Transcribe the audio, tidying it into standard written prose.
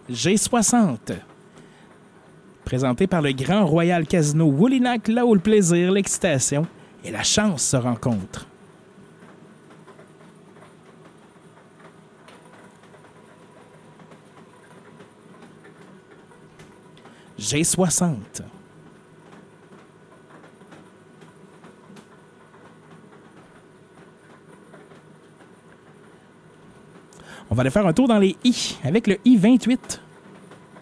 G60. Présenté par le Grand Royal Casino Woolinack, là où le plaisir, l'excitation et la chance se rencontrent. G60. On va aller faire un tour dans les I avec le I28.